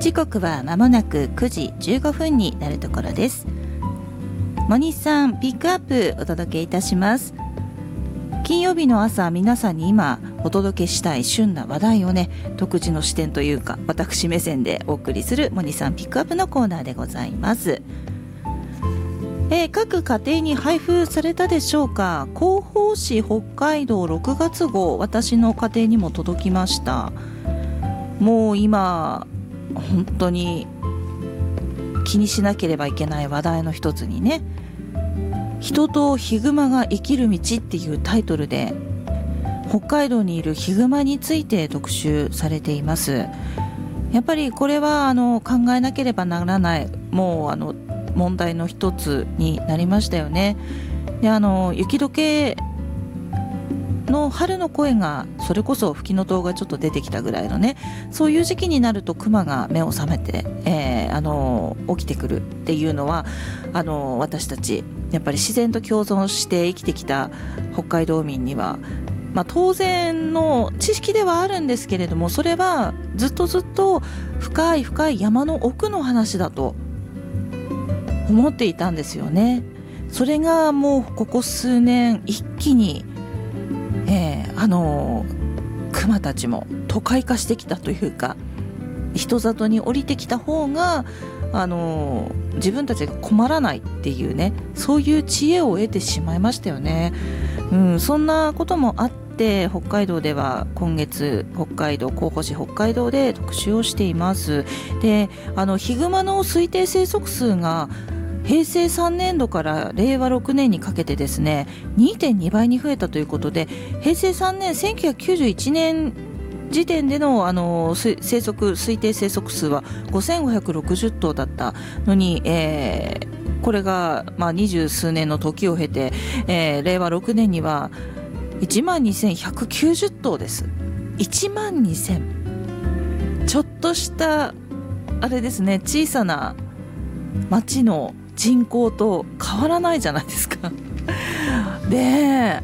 時刻は間もなく9時15分になるところです。モニさんピックアップお届けいたします。金曜日の朝、皆さんに今お届けしたい旬な話題をね、独自の視点というか私目線でお送りするモニさんピックアップのコーナーでございます。各家庭に配布されたでしょうか。広報誌北海道6月号、私の家庭にも届きました。もう今本当に気にしなければいけない話題の一つにね、人とヒグマが生きる道っていうタイトルで北海道にいるヒグマについて特集されています。やっぱりこれは考えなければならないもう問題の一つになりましたよね。で雪解けの春の声がそれこそフキノトウがちょっと出てきたぐらいのね、そういう時期になるとクマが目を覚めて、起きてくるっていうのは私たちやっぱり自然と共存して生きてきた北海道民には、当然の知識ではあるんですけれども、それはずっと深い深い山の奥の話だと思っていたんですよね。それがもうここ数年一気にクマたちも都会化してきたというか、人里に降りてきた方が自分たちが困らないっていうね、そういう知恵を得てしまいましたよね。そんなこともあって北海道では今月広報誌北海道で特集をしています。でヒグマの推定生息数が平成3年度から令和6年にかけてですね 2.2 倍に増えたということで、平成3年1991年時点での推定生息数は5560頭だったのに、これが20数年の時を経て、令和6年には12,190頭です。12,000、ちょっとしたあれですね、小さな町の人口と変わらないじゃないですか。で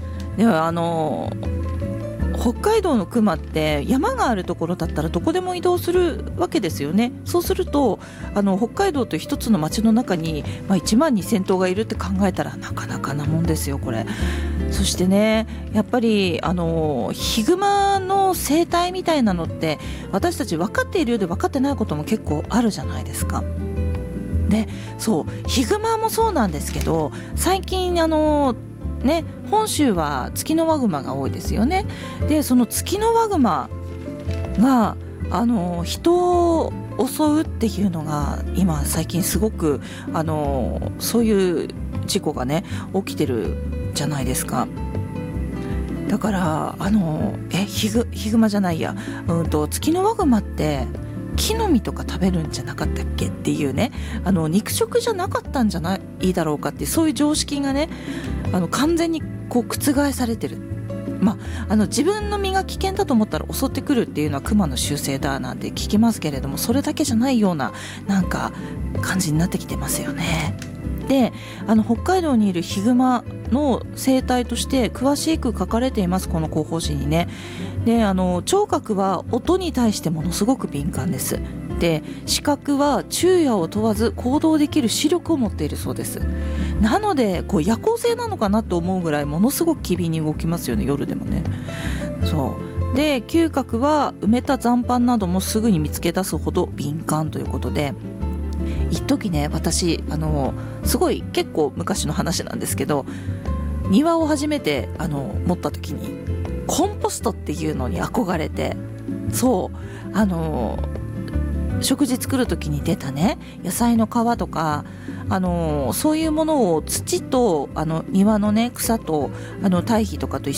北海道のクマって山があるところだったらどこでも移動するわけですよね。そうすると北海道という一つの町の中に、12,000頭がいるって考えたらなかなかなもんですよこれ。そしてね、やっぱりヒグマの生態みたいなのって私たち分かっているようで分かってないことも結構あるじゃないですか。でヒグマもそうなんですけど、最近本州はツキノワグマが多いですよね。でそのツキノワグマが人を襲うっていうのが今最近すごくそういう事故がね起きてるじゃないですか。だからヒグマじゃないや、ツキノワグマって木の実とか食べるんじゃなかったっけっていうね、肉食じゃなかったんじゃないだろうかって、そういう常識がね完全に覆されてる。自分の身が危険だと思ったら襲ってくるっていうのはクマの習性だなんて聞きますけれども、それだけじゃないような感じになってきてますよね。で北海道にいるヒグマの生態として詳しく書かれています、この広報誌にね。で聴覚は音に対してものすごく敏感です。で視覚は昼夜を問わず行動できる視力を持っているそうです。なので夜行性なのかなと思うぐらいものすごく機敏に動きますよね、夜でもね。で嗅覚は埋めた残飯などもすぐに見つけ出すほど敏感ということで、一時ね私すごい結構昔の話なんですけど、庭を初めて持った時にコンポストっていうのに憧れて、食事作る時に出たね野菜の皮とかそういうものを土と庭のね草と堆肥とかと一